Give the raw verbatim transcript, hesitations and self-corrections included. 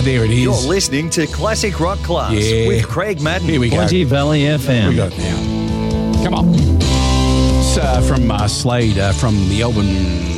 there it is. You're listening to Classic Rock Class Yeah. with Craig Madden. Here we go. Ponty Valley F M. We got it now. Come on. It's uh, from uh, Slade uh, from the album